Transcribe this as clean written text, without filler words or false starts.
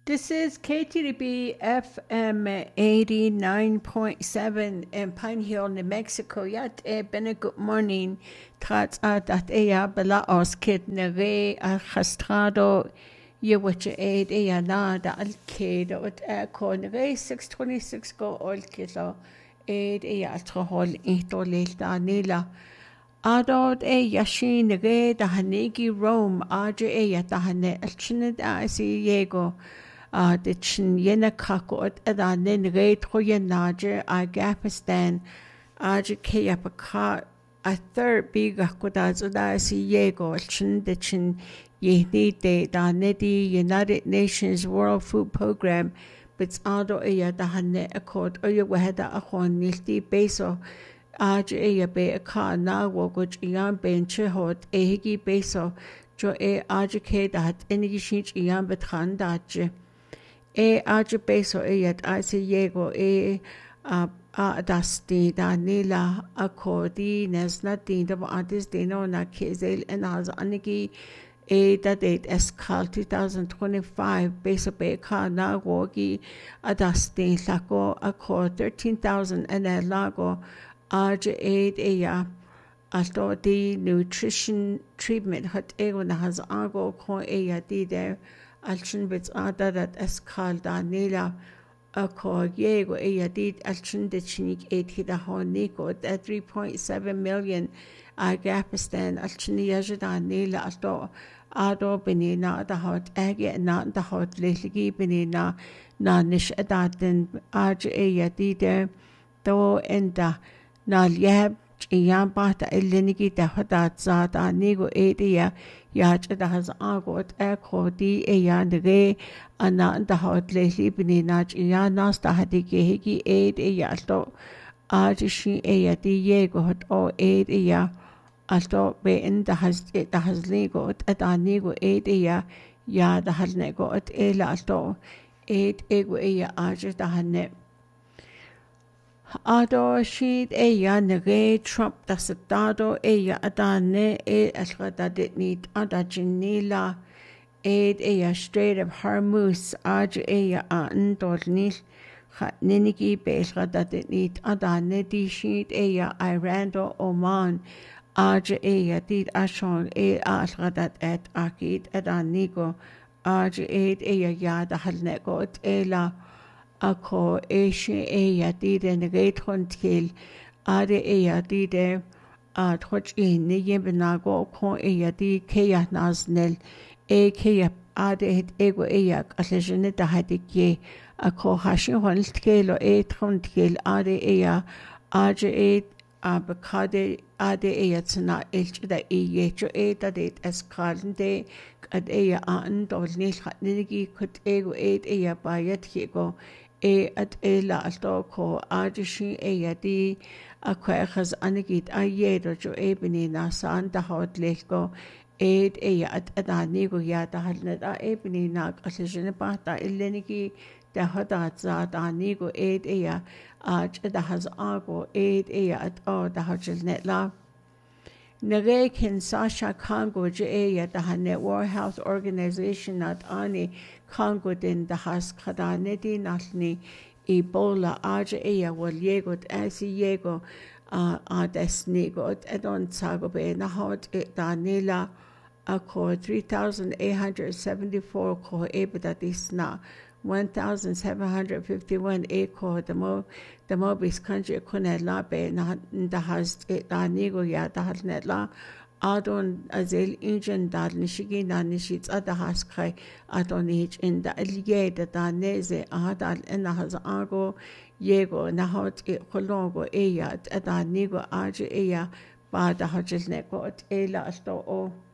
This is KTDB FM 89.7 in Pine Hill, New Mexico. Yat been a good morning. Trats at bela oskid nere a chastrado ye which aid na da alkid ut ko nere 626 go olkilo aid altrohol ito lilda nila. Adod yashin nere da hanegi Rome adre yatahane alchinid si yego. The chin yena kakot adanin rate hoyanager agapistan ajikayapaka a third big akudazada si yego chin the chin yehni de danedi United Nations World Food Program but ado dahane accord oya waheda akon nilti beso aj be a car na woguch yan benchehot ehigi beso jo ajike dat enigishich yan betran daje aja beso yet asi yego dasti da nila akodi nesna din da adis dino na kezel en az anigi da date eskal 2025 beso be ka na wogi adasti lako ako 13,000 en lago aja alto di nutrition treatment hat ego na has ago ko di there alchin bits that eskal danila ako yego did alchin de chinik 80 da honiko at 3.7 million agapistan alchin yajadanila alto ado benina da hot age na da hot leligi benina na nish adatin did do enda na yab Iyan bata elenigi da hadat zada nigo ya da has agot di nege ana da hot lehli bini nach iyan nas da hadiki higi ya alto ajishi di yego hot o ya alto be in da has ligo da nigo ya da has nego alto ego ya da hanne Ado sheet nege Trump dasatado adane algadadit need adajinila Strait of Hormuz an dornil niniki besgadadit need adane di sheet Iran do Oman did ashon algadat et akid adanigo ya da halnego ako dide negate hontil ade dide troch ni yebenago ko di keya naznel keya ade ego kalejene da hadike ako hashin hontkelo hontkil ade abakade ade tsna elchda yecho da det eskalende kad an dolnil khatnigi kut ego bayat hego at la alto ko ajishi di akwechas anigit ayedo jo ebini na san da hot leko at adanigo ya da halnet ebini na kalejene pata elenigi da hadat za danigo da has ago at da hajel la Nere Sasha Congo da hane World Health Organization at ani Congo din da has kadanedi nalni Ebola wal yego asi yego desnigo edon sago be na hot danila ako 3,874 ko ebedadisna 1,751 ko the mobis country kunela be na da has danigo ya da netla adon azel injen dal nishigi na nishits ada has kai adon ich in da liye da neze adal en has ago yego na hot kolongo danigo ba da hajel neko ela asto o